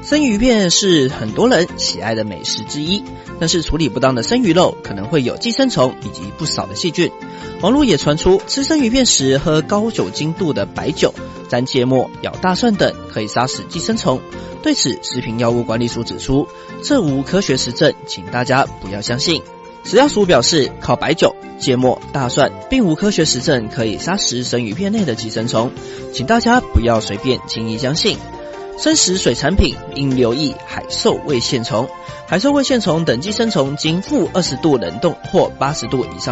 生鱼片是很多人喜爱的美食之一，但是处理不当的生鱼肉可能会有寄生虫以及不少的细菌。网络也传出吃生鱼片时喝高酒精度的白酒、沾芥末、咬大蒜等可以杀死寄生虫。对此，食品药物管理署指出，这无科学实证，请大家不要相信。食药署表示，靠白酒、芥末、大蒜并无科学实证可以杀死生鱼片内的寄生虫，请大家不要随便轻易相信。生食水产品应留意海兽胃线虫、海兽胃线虫等寄生虫经负20度冷冻或80度以上